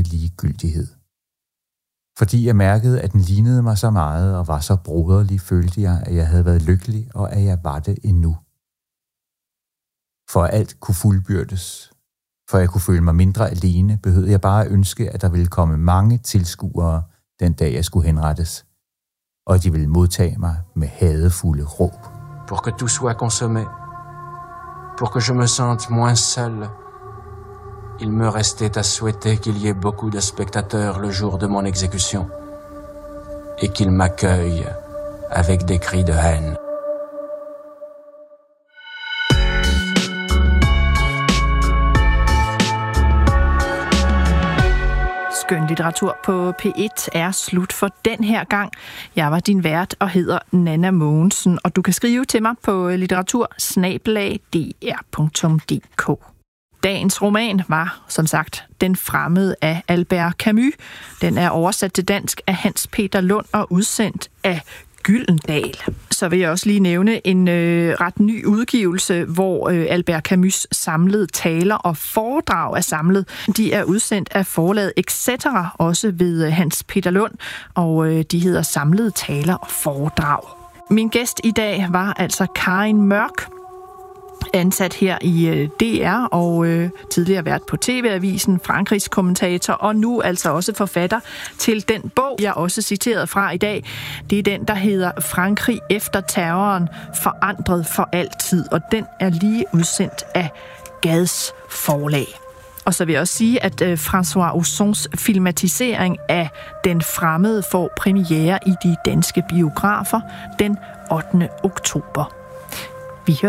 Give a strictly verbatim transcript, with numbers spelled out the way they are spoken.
ligegyldighed. Fordi jeg mærkede, at den lignede mig så meget og var så broderlig, følte jeg, at jeg havde været lykkelig, og at jeg var det endnu. For at alt kunne fuldbyrdes, for at jeg kunne føle mig mindre alene, behøvede jeg bare at ønske, at der ville komme mange tilskuere den dag, jeg skulle henrettes, og at de ville modtage mig med hadefulde råb. Pour que tout soit consommé, pour que je me sente moins seul, il me restait à souhaiter qu'il y ait beaucoup de spectateurs le jour de mon exécution, et qu'ils m'accueillent avec des cris de haine. Skønlitteratur på P et er slut for den her gang. Jeg var din vært og hedder Nanna Mogensen, og du kan skrive til mig på litteratur snabel-a d r punktum d k. Dagens roman var, som sagt, Den fremmede af Albert Camus. Den er oversat til dansk af Hans Peter Lund og udsendt af Gyldendal. Så vil jeg også lige nævne en øh, ret ny udgivelse, hvor øh, Albert Camus' samlede taler og foredrag er samlet. De er udsendt af forlaget et cetera, også ved øh, Hans Peter Lund, og øh, de hedder Samlede taler og foredrag. Min gæst i dag var altså Karin Mørk, ansat her i øh, D R og øh, tidligere vært på T V-avisen, Frankrigs kommentator og nu altså også forfatter til den bog, jeg også citerede fra i dag. Det er den, der hedder Frankrig efter terroren, forandret for altid, og den er lige udsendt af Gads Forlag. Og så vil jeg også sige, at øh, François Ozons filmatisering af Den fremmede får premiere i de danske biografer den ottende oktober.